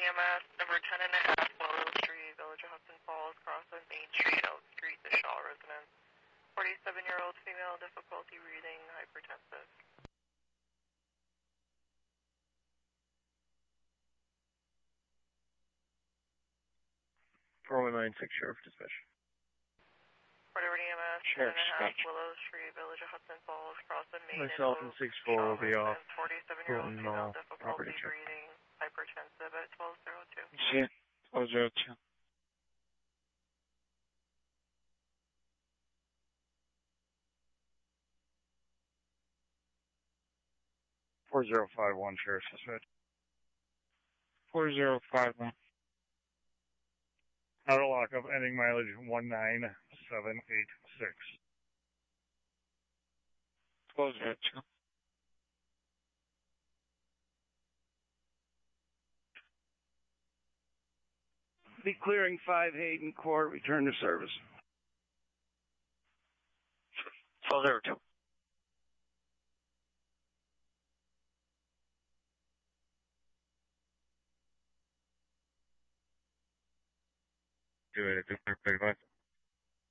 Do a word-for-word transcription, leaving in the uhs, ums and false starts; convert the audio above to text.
M S, number ten and a half, Willow Street, Village of Hudson Falls, cross on Main Street, Elk Street, the Shaw residence. forty-seven-year-old female, difficulty breathing, hypertensive. four one nine six, Sheriff Dispatch. Port Edward E M S, Sheriff ten and a half, Dispatch. Willow Street, Village of Hudson Falls, cross on Main Myself and and six four will be off. forty-seven-year-old female, Fulton Mall, property difficulty check. breathing, hypertensive at twelve oh two. Sí, twelve oh two. four zero five one, Sheriff Dispatch. four zero five one. Auto lockup, ending mileage one nine seven eight six. twelve oh two. Be clearing five Hayden Court, return to service. twelve oh two. Do it, do it, do it.